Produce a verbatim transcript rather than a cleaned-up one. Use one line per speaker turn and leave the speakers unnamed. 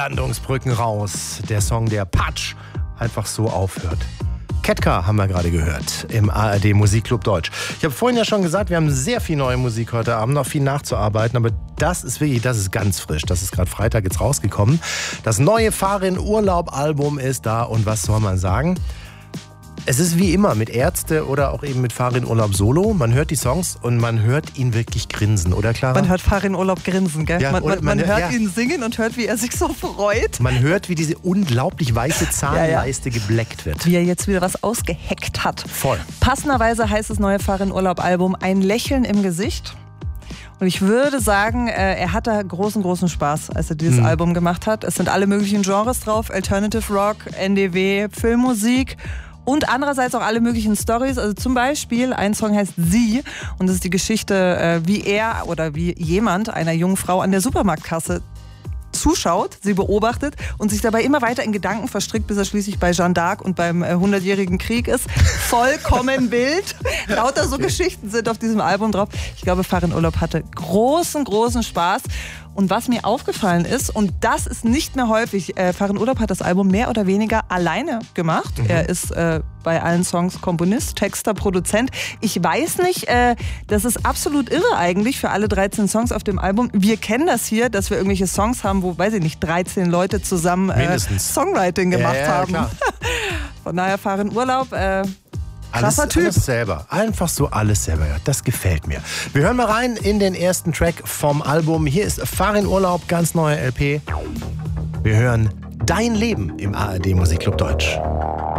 Landungsbrücken raus. Der Song, der Patsch einfach so aufhört. Ketka haben wir gerade gehört im A R D Musikclub Deutsch. Ich habe vorhin ja schon gesagt, wir haben sehr viel neue Musik heute Abend, noch viel nachzuarbeiten, aber das ist wirklich, das ist ganz frisch. Das ist gerade Freitag jetzt rausgekommen. Das neue Farin-Urlaub-Album ist da und was soll man sagen? Es ist wie immer mit Ärzte oder auch eben mit Farin-Urlaub Solo. Man hört die Songs und man hört ihn wirklich grinsen, oder Clara?
Man hört Farin-Urlaub grinsen, gell?
Ja,
man, man, man
man,
hört
ja.
ihn singen und hört, wie er sich so freut.
Man hört, wie diese unglaublich weiße Zahnleiste ja, ja. gebleckt wird.
Wie er jetzt wieder was ausgeheckt hat.
Voll.
Passenderweise heißt das neue Farin-Urlaub-Album Ein Lächeln im Gesicht. Und ich würde sagen, er hat da großen, großen Spaß, als er dieses hm. Album gemacht hat. Es sind alle möglichen Genres drauf. Alternative Rock, N D W, Filmmusik. Und andererseits auch alle möglichen Storys. Also zum Beispiel, ein Song heißt Sie. Und das ist die Geschichte, wie er oder wie jemand einer jungen Frau an der Supermarktkasse zuschaut, sie beobachtet und sich dabei immer weiter in Gedanken verstrickt, bis er schließlich bei Jeanne d'Arc und beim hundertjährigen Krieg ist. Vollkommen wild. Lauter so Geschichten sind auf diesem Album drauf. Ich glaube, Farin-Urlaub hatte großen, großen Spaß. Und was mir aufgefallen ist, und das ist nicht mehr häufig, äh, Farin-Urlaub hat das Album mehr oder weniger alleine gemacht. Mhm. Er ist äh, bei allen Songs Komponist, Texter, Produzent. Ich weiß nicht, äh, das ist absolut irre eigentlich für alle dreizehn Songs auf dem Album. Wir kennen das hier, dass wir irgendwelche Songs haben, wo, weiß ich nicht, dreizehn Leute zusammen äh, Songwriting gemacht ja, ja, haben. Klar. Von daher Farin-Urlaub, äh,
Alles,
krasser Typ.
Alles selber. Einfach so alles selber. Das gefällt mir. Wir hören mal rein in den ersten Track vom Album. Hier ist Farin-Urlaub, ganz neue L P. Wir hören Dein Leben im A R D Musikclub Deutsch.